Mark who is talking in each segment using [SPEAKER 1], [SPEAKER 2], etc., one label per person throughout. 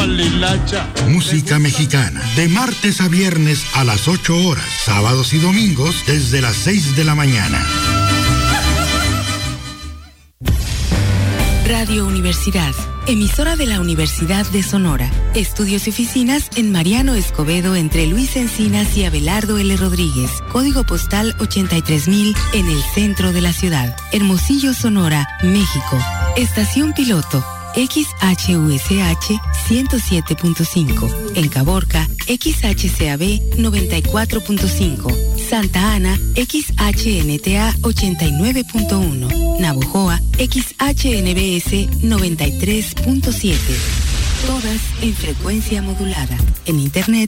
[SPEAKER 1] con la hilacha.
[SPEAKER 2] Música mexicana, de martes a viernes a las 8 horas, sábados y domingos desde las 6 de la mañana.
[SPEAKER 3] Radio Universidad, emisora de la Universidad de Sonora. Estudios y oficinas en Mariano Escobedo entre Luis Encinas y Abelardo L. Rodríguez. Código postal 83,000 en el centro de la ciudad. Hermosillo, Sonora, México. Estación piloto XHUSH 107.5. En Caborca, XHCAB 94.5. Santa Ana, XHNTA 89.1. Navojoa, XHNBS 93.7. Todas en frecuencia modulada. En internet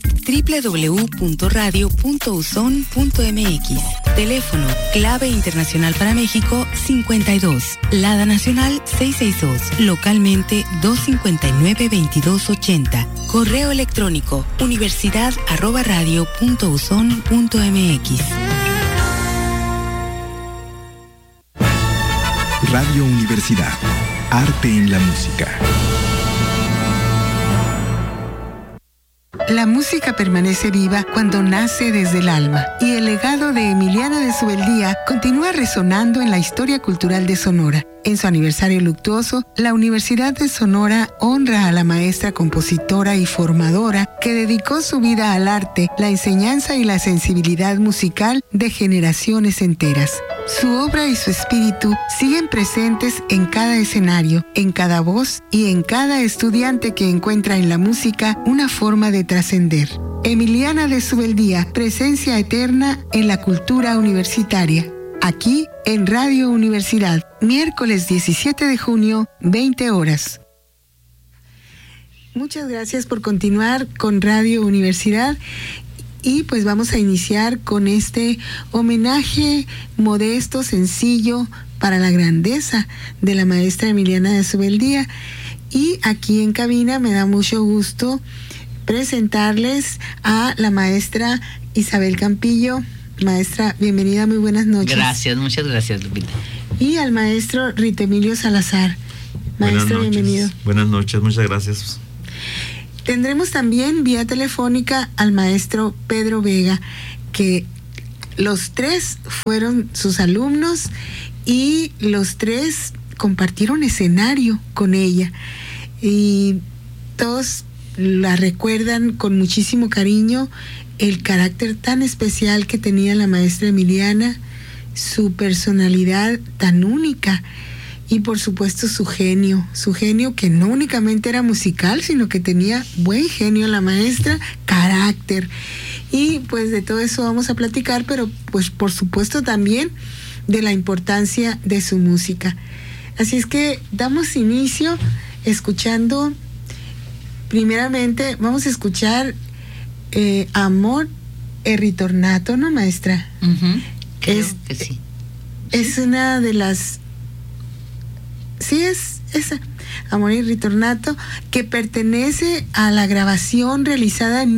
[SPEAKER 3] www.radio.uson.mx. Teléfono clave internacional para México 52. Lada nacional 662. Localmente 259-2280. Correo electrónico universidad@radio.uson.mx.
[SPEAKER 4] Radio Universidad. Arte en la música.
[SPEAKER 5] La música permanece viva cuando nace desde el alma, y el legado de Emiliana de Subeldía continúa resonando en la historia cultural de Sonora. En su aniversario luctuoso, la Universidad de Sonora honra a la maestra compositora y formadora que dedicó su vida al arte, la enseñanza y la sensibilidad musical de generaciones enteras. Su obra y su espíritu siguen presentes en cada escenario, en cada voz y en cada estudiante que encuentra en la música una forma de trascender. Emiliana de Subeldía, presencia eterna en la cultura universitaria. Aquí en Radio Universidad, miércoles 17 de junio, 20 horas. Muchas gracias por continuar con Radio Universidad. Y pues vamos a iniciar con este homenaje modesto, sencillo, para la grandeza de la maestra Emiliana de Subeldía. Y aquí en cabina me da mucho gusto presentarles a la maestra Isabel Campillo. Maestra, bienvenida, muy buenas noches.
[SPEAKER 6] Gracias, muchas gracias, Lupita.
[SPEAKER 5] Y al maestro Rito Emilio Salazar. Maestro, bienvenido.
[SPEAKER 7] Buenas noches, muchas gracias.
[SPEAKER 5] Tendremos también vía telefónica al maestro Pedro Vega, que los tres fueron sus alumnos y los tres compartieron escenario con ella. Y todos la recuerdan con muchísimo cariño, el carácter tan especial que tenía la maestra Emiliana, su personalidad tan única. Y por supuesto su genio que no únicamente era musical, sino que tenía buen genio la maestra, carácter. Y pues de todo eso vamos a platicar, pero pues por supuesto también de la importancia de su música. Así es que damos inicio escuchando, primeramente vamos a escuchar Amor e Ritornato, ¿no, maestra?
[SPEAKER 6] Creo que sí.
[SPEAKER 5] Es una de las... Sí, es esa, Amor y Ritornato, que pertenece a la grabación realizada en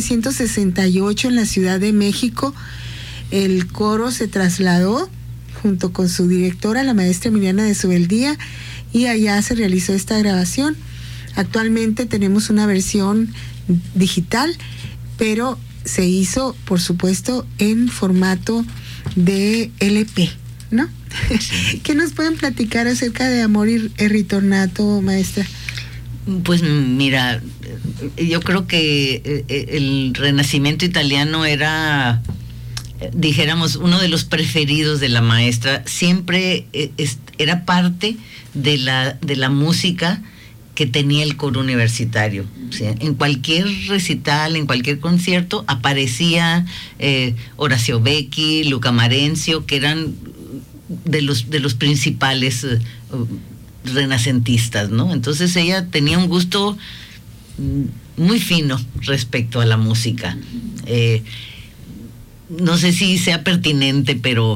[SPEAKER 5] 1968 en la Ciudad de México. El coro se trasladó junto con su directora, la maestra Emiliana de Subeldía, y allá se realizó esta grabación. Actualmente tenemos una versión digital, pero se hizo, por supuesto, en formato de LP, ¿no? ¿Qué nos pueden platicar acerca de Amor y Ritornato, maestra?
[SPEAKER 6] Pues mira, yo creo que el Renacimiento italiano era, dijéramos, uno de los preferidos de la maestra. Siempre era parte de la música que tenía el coro universitario. O sea, en cualquier recital, en cualquier concierto, aparecía Horacio Becchi, Luca Marencio, que eran de los principales renacentistas, ¿no? Entonces ella tenía un gusto muy fino respecto a la música. No sé si sea pertinente, pero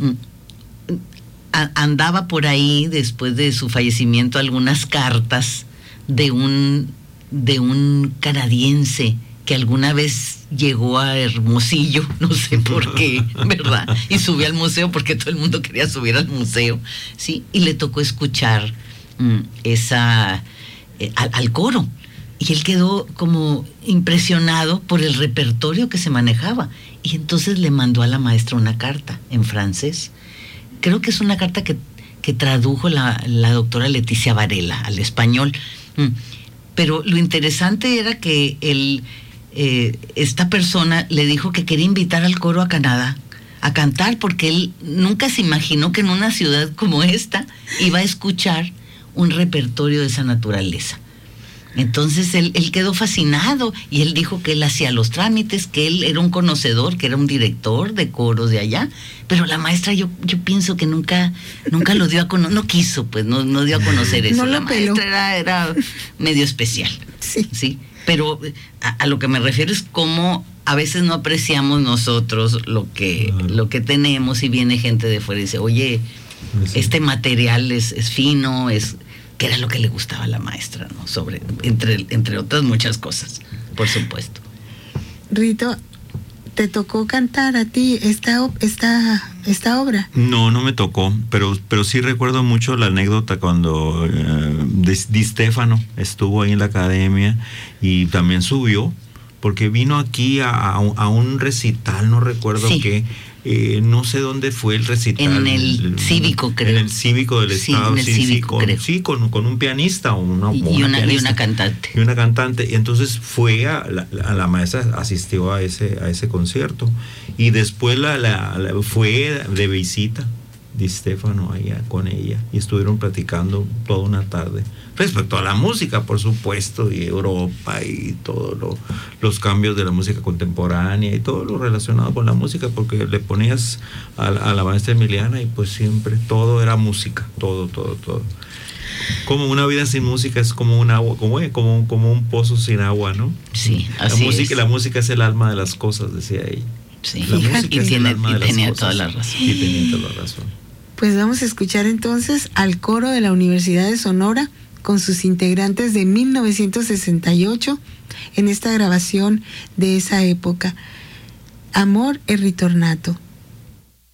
[SPEAKER 6] andaba por ahí después de su fallecimiento algunas cartas de un canadiense que alguna vez llegó a Hermosillo, no sé por qué, ¿verdad? Y subió al museo porque todo el mundo quería subir al museo, ¿sí? Y le tocó escuchar al coro. Y él quedó como impresionado por el repertorio que se manejaba. Y entonces le mandó a la maestra una carta en francés. Creo que es una carta que tradujo la doctora Leticia Varela al español. Pero lo interesante era que esta persona le dijo que quería invitar al coro a Canadá a cantar, porque él nunca se imaginó que en una ciudad como esta iba a escuchar un repertorio de esa naturaleza. Entonces él quedó fascinado y él dijo que él hacía los trámites, que él era un conocedor, que era un director de coros de allá, pero la maestra yo pienso que nunca lo dio a conocer, no quiso, pues no dio a conocer eso.
[SPEAKER 5] No
[SPEAKER 6] la
[SPEAKER 5] lo peló.
[SPEAKER 6] maestra era medio especial. Sí. Pero a lo que me refiero es cómo a veces no apreciamos nosotros lo que tenemos, y viene gente de fuera y dice, oye, este material es fino, que era lo que le gustaba a la maestra, ¿no? Entre otras muchas cosas, por supuesto.
[SPEAKER 5] Rito, ¿te tocó cantar a ti esta obra?
[SPEAKER 7] No me tocó, pero sí recuerdo mucho la anécdota cuando Di Stefano estuvo ahí en la academia y también subió, porque vino aquí a un recital, no recuerdo qué. No sé dónde fue el recital.
[SPEAKER 6] En el Cívico, creo.
[SPEAKER 7] En el Cívico del Estado.
[SPEAKER 6] En el Cívico, creo.
[SPEAKER 7] Sí, con un pianista o una
[SPEAKER 6] cantante.
[SPEAKER 7] Y una cantante. Y entonces fue a la maestra asistió a ese concierto. Y después fue de visita Di Stefano allá con ella. Y estuvieron platicando toda una tarde. Respecto a la música, por supuesto, y Europa y todos los cambios de la música contemporánea y todo lo relacionado con la música, porque le ponías a la maestra Emiliana y pues siempre todo era música, todo. Como una vida sin música es como un agua, como un pozo sin agua, ¿no?
[SPEAKER 6] Sí, así es.
[SPEAKER 7] La música es el alma de las cosas, decía ella.
[SPEAKER 6] Sí,
[SPEAKER 7] la música es el alma de las
[SPEAKER 6] tenía
[SPEAKER 7] cosas.
[SPEAKER 6] toda la razón.
[SPEAKER 7] Y tenía toda la razón.
[SPEAKER 5] Pues vamos a escuchar entonces al coro de la Universidad de Sonora con sus integrantes de 1968 en esta grabación de esa época. Amor e ritornato.